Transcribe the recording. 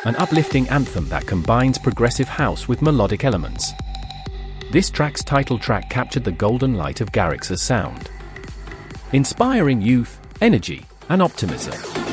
an uplifting anthem that combines progressive house with melodic elements. This track's title track captured the golden light of Garrix's sound, inspiring youth, energy, and optimism.